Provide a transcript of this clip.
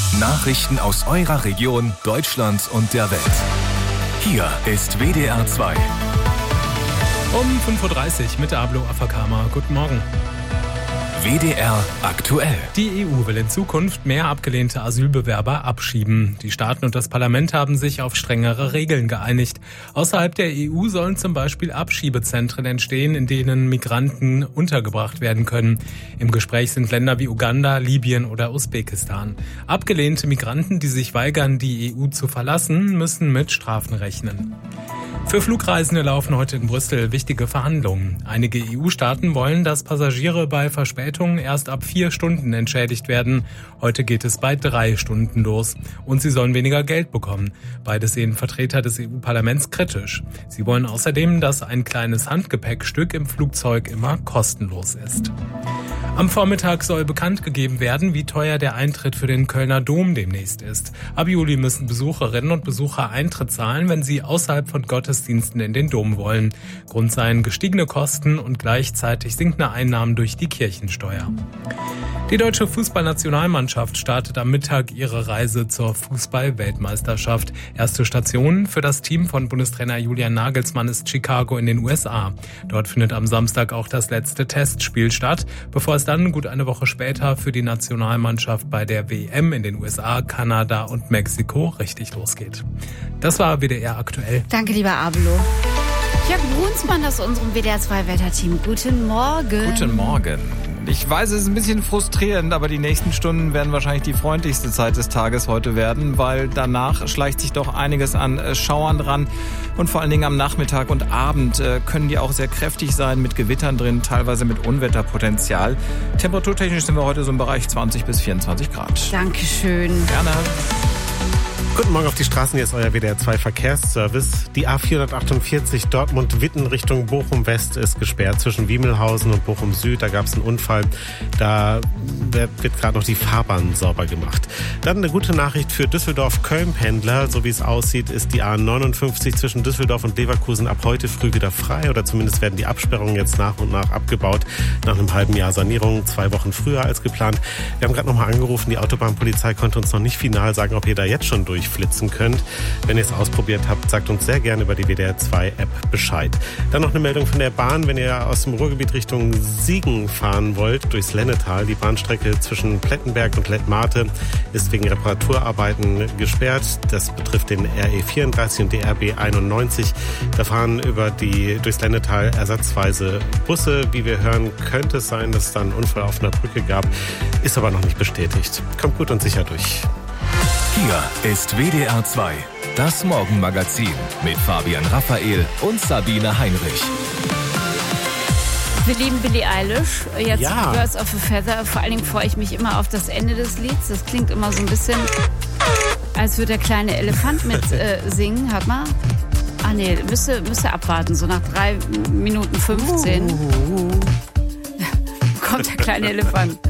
Nachrichten aus eurer Region, Deutschland und der Welt. Hier ist WDR 2. Um 5.30 Uhr mit Ablo Afakama. Guten Morgen. WDR aktuell. Die EU will in Zukunft mehr abgelehnte Asylbewerber abschieben. Die Staaten und das Parlament haben sich auf strengere Regeln geeinigt. Außerhalb der EU sollen zum Beispiel Abschiebezentren entstehen, in denen Migranten untergebracht werden können. Im Gespräch sind Länder wie Uganda, Libyen oder Usbekistan. Abgelehnte Migranten, die sich weigern, die EU zu verlassen, müssen mit Strafen rechnen. Für Flugreisende laufen heute in Brüssel wichtige Verhandlungen. Einige EU-Staaten wollen, dass Passagiere bei Verspätungen erst ab 4 Stunden entschädigt werden. Heute geht es bei 3 Stunden los. Und sie sollen weniger Geld bekommen. Beides sehen Vertreter des EU-Parlaments kritisch. Sie wollen außerdem, dass ein kleines Handgepäckstück im Flugzeug immer kostenlos ist. Am Vormittag soll bekannt gegeben werden, wie teuer der Eintritt für den Kölner Dom demnächst ist. Ab Juli müssen Besucherinnen und Besucher Eintritt zahlen, wenn sie außerhalb von Gottesdiensten in den Dom wollen. Grund seien gestiegene Kosten und gleichzeitig sinkende Einnahmen durch die Kirchensteuer. Die deutsche Fußballnationalmannschaft startet am Mittag ihre Reise zur Fußball-Weltmeisterschaft. Erste Station für das Team von Bundestrainer Julian Nagelsmann ist Chicago in den USA. Dort findet am Samstag auch das letzte Testspiel statt, bevor es dann gut eine Woche später für die Nationalmannschaft bei der WM in den USA, Kanada und Mexiko richtig losgeht. Das war WDR aktuell. Danke, lieber Abelo. Jörg Brunsmann aus unserem WDR 2 Wetterteam. Guten Morgen. Guten Morgen. Ich weiß, es ist ein bisschen frustrierend, aber die nächsten Stunden werden wahrscheinlich die freundlichste Zeit des Tages heute werden, weil danach schleicht sich doch einiges an Schauern dran. Und vor allen Dingen am Nachmittag und Abend können die auch sehr kräftig sein, mit Gewittern drin, teilweise mit Unwetterpotenzial. Temperaturtechnisch sind wir heute so im Bereich 20 bis 24 Grad. Dankeschön. Gerne. Guten Morgen auf die Straßen, hier ist euer WDR 2 Verkehrsservice. Die A448 Dortmund-Witten Richtung Bochum-West ist gesperrt zwischen Wiemelhausen und Bochum-Süd. Da gab es einen Unfall, da wird gerade noch die Fahrbahn sauber gemacht. Dann eine gute Nachricht für Düsseldorf-Köln-Pendler. So wie es aussieht, ist die A59 zwischen Düsseldorf und Leverkusen ab heute früh wieder frei. Oder zumindest werden die Absperrungen jetzt nach und nach abgebaut. Nach einem halben Jahr Sanierung, 2 Wochen früher als geplant. Wir haben gerade nochmal angerufen, die Autobahnpolizei konnte uns noch nicht final sagen, ob ihr da jetzt schon durchflitzen könnt. Wenn ihr es ausprobiert habt, sagt uns sehr gerne über die WDR 2 App Bescheid. Dann noch eine Meldung von der Bahn, wenn ihr aus dem Ruhrgebiet Richtung Siegen fahren wollt, durchs Lennetal. Die Bahnstrecke zwischen Plettenberg und Lettmate ist wegen Reparaturarbeiten gesperrt. Das betrifft den RE 34 und die RB 91. Da fahren durchs Lennetal ersatzweise Busse. Wie wir hören, könnte es sein, dass es da einen Unfall auf einer Brücke gab. Ist aber noch nicht bestätigt. Kommt gut und sicher durch. Hier ist WDR 2, das Morgenmagazin mit Fabian Raphael und Sabine Heinrich. Wir lieben Billie Eilish. Jetzt Ja. Birds of a Feather. Vor allen Dingen freue ich mich immer auf das Ende des Lieds. Das klingt immer so ein bisschen, als würde der kleine Elefant mit singen. Hört mal. Ah nee, müsste abwarten. So nach 3 Minuten 15 kommt der kleine Elefant.